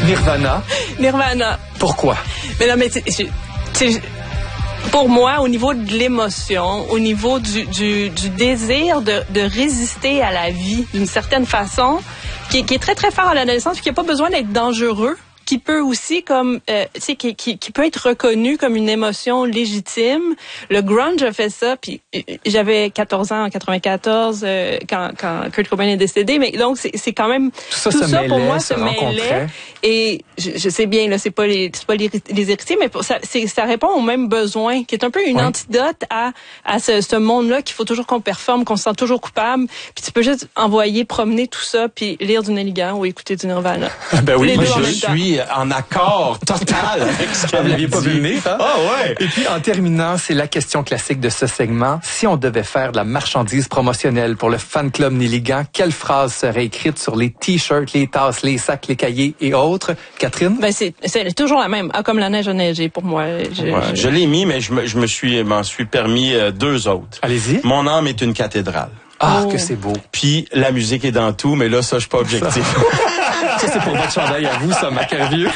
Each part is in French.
Nirvana. Nirvana. Pourquoi? Mais non, mais pour moi, au niveau de l'émotion, au niveau du désir de résister à la vie d'une certaine façon, qui est très, très fort à l'adolescence, puis qui n'a pas besoin d'être dangereux, qui peut aussi comme qui peut être reconnu comme une émotion légitime. Le grunge a fait ça, puis j'avais 14 ans en 94 quand Kurt Cobain est décédé, mais donc c'est quand même tout ça pour moi se mêlait. Et je sais bien là, c'est pas les héritiers, mais ça répond aux mêmes besoins, qui est un peu une antidote à ce monde-là qu'il faut toujours qu'on performe, qu'on se sent toujours coupable, puis tu peux juste envoyer promener tout ça puis lire du Nelligan ou écouter du Nirvana. Ben oui, moi je suis en accord total avec ce qu'elle n'aviez pas vu venir, hein? Ah ouais. Et puis, en terminant, c'est la question classique de ce segment. Si on devait faire de la marchandise promotionnelle pour le fan club Nelligan, quelle phrase serait écrite sur les t-shirts, les tasses, les sacs, les cahiers et autres? Catherine? Ben, c'est toujours la même. Ah, comme la neige a neigé pour moi. Je l'ai mis, mais je m'en suis permis deux autres. Allez-y. Mon âme est une cathédrale. Ah, que c'est beau. Puis, la musique est dans tout, mais là, ça, je suis pas objectif. Ça, c'est pour votre chandail à vous, ça, Marc Hervieux.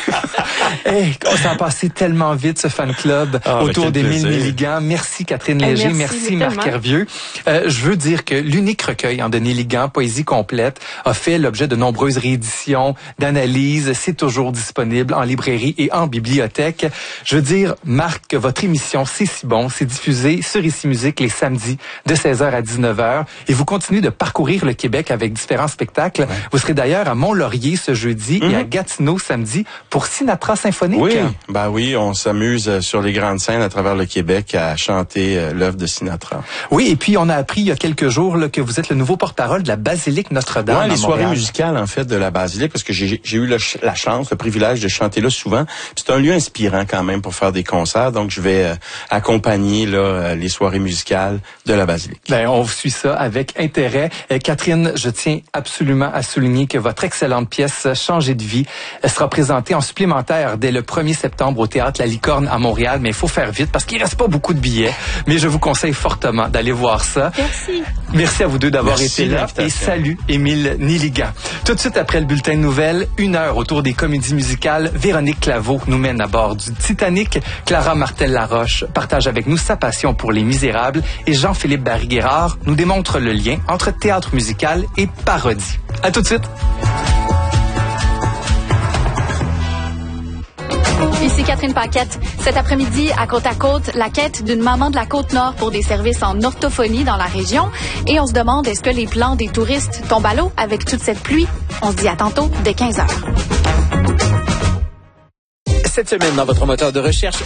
Hey, ça a passé tellement vite, ce fan club, autour d'Émile Nelligan. Merci, Catherine Léger. Merci Marc Hervieux. Je veux dire que l'unique recueil de Nelligan, Poésie complète, a fait l'objet de nombreuses rééditions, d'analyses. C'est toujours disponible en librairie et en bibliothèque. Je veux dire, Marc, que votre émission, C'est si bon, c'est diffusé sur Ici Musique les samedis de 16h à 19h. Et vous continuez de parcourir le Québec avec différents spectacles. Ouais. Vous serez d'ailleurs à Mont-Laurier ce jeudi et à Gatineau samedi pour Sinatra symphonique. Oui, ben oui, on s'amuse sur les grandes scènes à travers le Québec à chanter l'œuvre de Sinatra. Oui, et puis on a appris il y a quelques jours là, que vous êtes le nouveau porte-parole de la Basilique Notre-Dame. Oui, les soirées musicales en fait de la Basilique, parce que j'ai eu la chance, le privilège de chanter là souvent. C'est un lieu inspirant quand même pour faire des concerts, donc je vais accompagner là les soirées musicales de la Basilique. Ben on suit ça avec intérêt. Catherine, je tiens absolument à souligner que votre excellente pièce Changer de vie sera présentée en supplémentaire dès le 1er septembre au Théâtre La Licorne à Montréal, mais il faut faire vite parce qu'il reste pas beaucoup de billets. Mais je vous conseille fortement d'aller voir ça. Merci. Merci à vous deux d'avoir été là et salut Émile Nelligan. Tout de suite après le bulletin de nouvelles, 1 heure autour des comédies musicales, Véronique Claveau nous mène à bord du Titanic. Clara Martel-Laroche partage avec nous sa passion pour Les Misérables et Jean-Philippe Barry-Guérard nous démontre le lien entre théâtre musical et parodie. À tout de suite. Ici Catherine Paquette. Cet après-midi, à Côte à Côte, la quête d'une maman de la Côte-Nord pour des services en orthophonie dans la région. Et on se demande, est-ce que les plans des touristes tombent à l'eau avec toute cette pluie? On se dit à tantôt, dès 15h. Cette semaine, dans votre moteur de recherche,